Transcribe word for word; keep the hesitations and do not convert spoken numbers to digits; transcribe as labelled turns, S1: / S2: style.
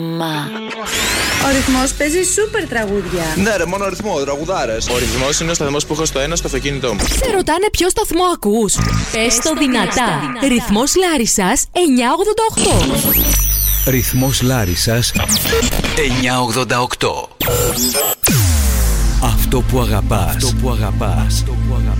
S1: Μα.
S2: Ο ρυθμός παίζει σούπερ τραγούδια.
S3: Ναι, ρε, μόνο ρυθμό, τραγουδάρες. Ο ρυθμός είναι ο σταθμός που έχω στο ένα στο αυτοκίνητό μου.
S1: Σε ρωτάνε ποιο σταθμό ακούς. Πες το δυνατά. Ρυθμός Λάρισσας εννιακόσια ογδόντα οκτώ.
S4: Ρυθμός Λάρισσας εννιακόσια ογδόντα οκτώ. Αυτό που αγαπάς. Αυτό που αγαπάς.